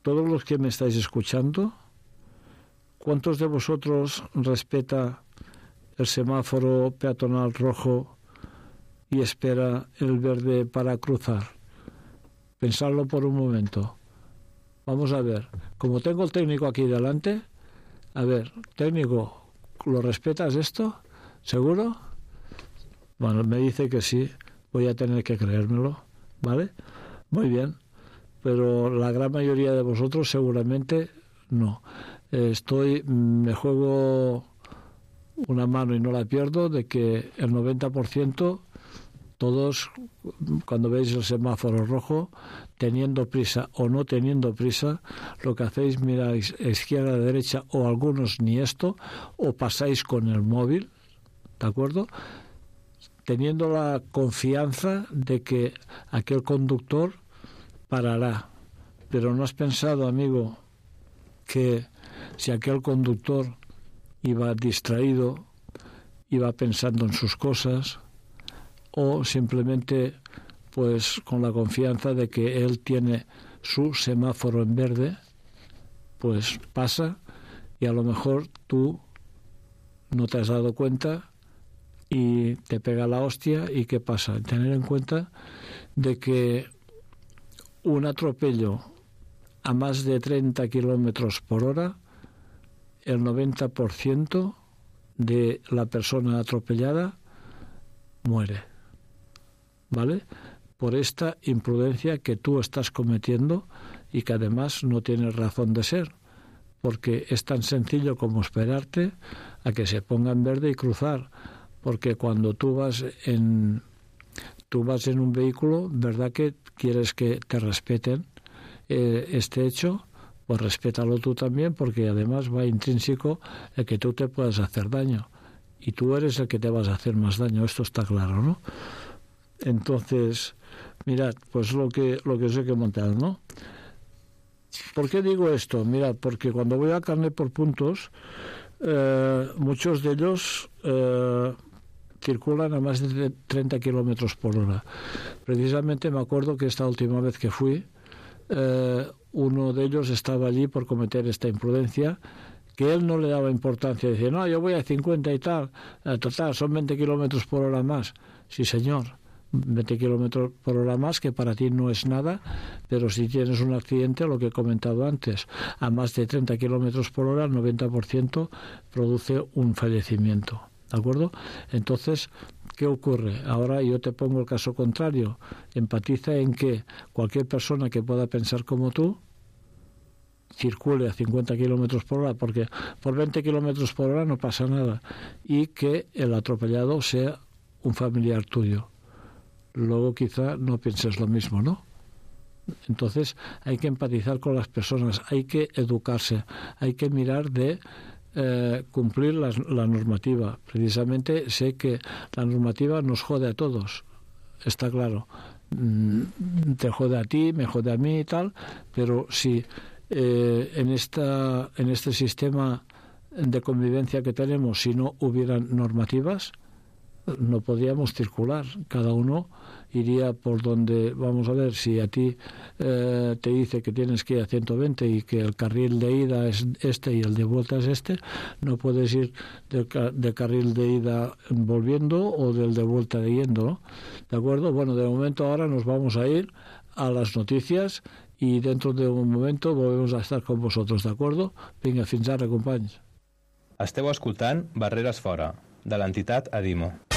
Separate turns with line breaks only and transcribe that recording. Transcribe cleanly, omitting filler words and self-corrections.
todos los que me estáis escuchando, ¿cuántos de vosotros respeta el semáforo peatonal rojo y espera el verde para cruzar? Pensadlo por un momento. Vamos a ver, como tengo el técnico aquí delante, a ver, técnico, ¿lo respetas esto? ¿Seguro? Bueno, me dice que sí, voy a tener que creérmelo, ¿vale? Muy bien, pero la gran mayoría de vosotros seguramente no. Me juego una mano y no la pierdo de que el 90% todos, cuando veis el semáforo rojo, teniendo prisa o no teniendo prisa, lo que hacéis, miráis izquierda, derecha, o algunos ni esto, o pasáis con el móvil, ¿de acuerdo? Teniendo la confianza de que aquel conductor parará. Pero ¿no has pensado, amigo, que si aquel conductor iba distraído, iba pensando en sus cosas, o simplemente pues con la confianza de que él tiene su semáforo en verde, pues pasa y a lo mejor tú no te has dado cuenta y te pega la hostia? ¿Y qué pasa? Tener en cuenta de que un atropello a más de 30 kilómetros por hora, el 90% de la persona atropellada muere, ¿vale? Por esta imprudencia que tú estás cometiendo y que además no tienes razón de ser, porque es tan sencillo como esperarte a que se ponga en verde y cruzar, porque cuando tú vas en un vehículo, ¿verdad que quieres que te respeten este hecho? Pues respétalo tú también, porque además va intrínseco el que tú te puedas hacer daño, y tú eres el que te vas a hacer más daño, esto está claro, ¿no? Entonces, mirad, pues lo que os he comentado, ¿no? ¿Por qué digo esto? Mirad, porque cuando voy a carnet por puntos, muchos de ellos circulan a más de 30 kilómetros por hora. Precisamente me acuerdo que esta última vez que fui, uno de ellos estaba allí por cometer esta imprudencia, que él no le daba importancia. Decía, no, yo voy a 50 y tal, total, son 20 kilómetros por hora más. Sí, señor, 20 kilómetros por hora más, que para ti no es nada, pero si tienes un accidente, lo que he comentado antes, a más de 30 kilómetros por hora, el 90% produce un fallecimiento, ¿de acuerdo? Entonces, ¿qué ocurre? Ahora yo te pongo el caso contrario. Empatiza en que cualquier persona que pueda pensar como tú circule a 50 kilómetros por hora, porque por 20 kilómetros por hora no pasa nada, y que el atropellado sea un familiar tuyo. Luego quizá no pienses lo mismo, ¿no? Entonces hay que empatizar con las personas, hay que educarse, hay que mirar de cumplir la normativa. Precisamente sé que la normativa nos jode a todos, está claro. Te jode a ti, me jode a mí y tal, pero si en este sistema de convivencia que tenemos, si no hubieran normativas, no podríamos circular. Cada uno iría por donde, vamos a ver, si a ti te dice que tienes que ir a 120 y que el carril de ida es este y el de vuelta es este, no puedes ir del carril de ida volviendo o del de vuelta yendo, ¿no? ¿De acuerdo? Bueno, de momento ahora nos vamos a ir a las noticias y dentro de un momento volvemos a estar con vosotros, ¿de acuerdo? Vinga, fins ara, companys.
Esteu escoltant Barreres Fora, de l'entitat Adimo.